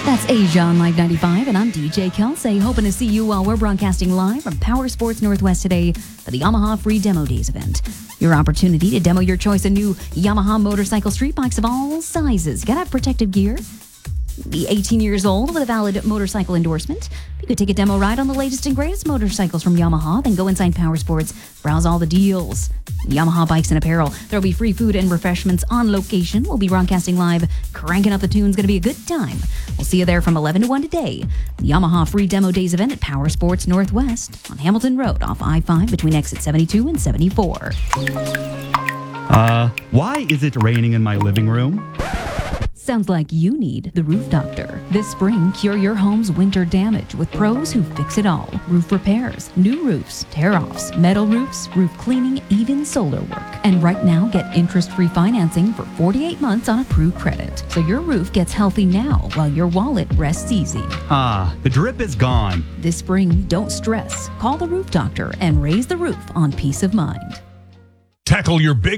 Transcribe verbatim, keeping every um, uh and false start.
That's Asia on Live ninety-five, and I'm D J Kelsey, hoping to see you while we're broadcasting live from Power Sports Northwest today for the Yamaha Free Demo Days event. Your opportunity to demo your choice of new Yamaha motorcycle street bikes of all sizes. Gotta have protective gear. Be eighteen years old with a valid motorcycle endorsement. You could take a demo ride on the latest and greatest motorcycles from Yamaha, then go inside Power Sports, browse all the deals. Yamaha Bikes and Apparel. There'll be free food and refreshments on location. We'll be broadcasting live, cranking up the tunes. Going to be a good time. We'll see you there from eleven to one today. The Yamaha Free Demo Days event at Power Sports Northwest on Hamilton Road off I five between exit seventy-two and seventy-four. Uh, why is it raining in my living room? Sounds like you need the Roof Doctor. This spring, cure your home's winter damage with pros who fix it all. Roof repairs, new roofs, tear-offs, metal roofs, roof cleaning, even solar work. And right now, get interest-free financing for forty-eight months on approved credit. So your roof gets healthy now while your wallet rests easy. Ah, the drip is gone. This spring, don't stress. Call the Roof Doctor and raise the roof on peace of mind. Tackle your big